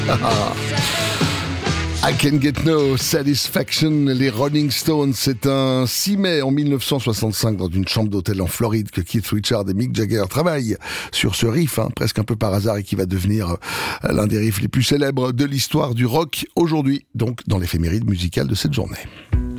I can get no satisfaction, les Rolling Stones. C'est un 6 mai en 1965 dans une chambre d'hôtel en Floride que Keith Richards et Mick Jagger travaillent sur ce riff, presque un peu par hasard, et qui va devenir l'un des riffs les plus célèbres de l'histoire du rock aujourd'hui, donc dans l'éphéméride musicale de cette journée.